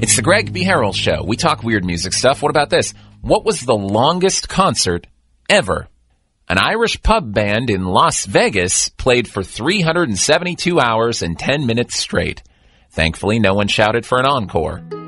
It's the Greg B. Harrell Show. We talk weird music stuff. What about this? What was the longest concert ever? An Irish pub band in Las Vegas played for 372 hours and 10 minutes straight. Thankfully, no one shouted for an encore.